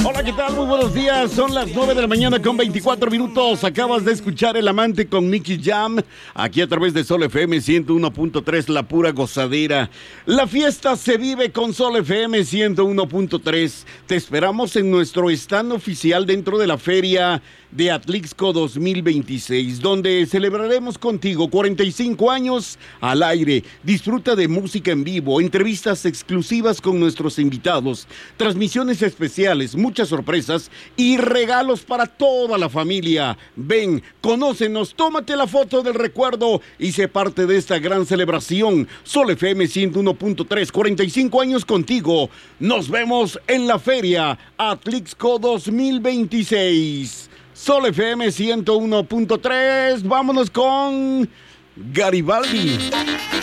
Hola, ¿qué tal? Muy buenos días. Son las 9 de la mañana con 24 minutos. Acabas de escuchar El Amante con Nicky Jam, aquí a través de Sol FM 101.3, la pura gozadera. La fiesta se vive con Sol FM 101.3. Te esperamos en nuestro stand oficial dentro de la feria de Atlixco 2026, donde celebraremos contigo 45 años al aire. Disfruta de música en vivo, entrevistas exclusivas con nuestros invitados, transmisiones especiales, muchas sorpresas y regalos para toda la familia. Ven, conócenos, tómate la foto del recuerdo y sé parte de esta gran celebración. Sol FM 101.3, 45 años contigo. Nos vemos en la feria Atlixco 2026. Sol FM 101.3, vámonos con Garibaldi.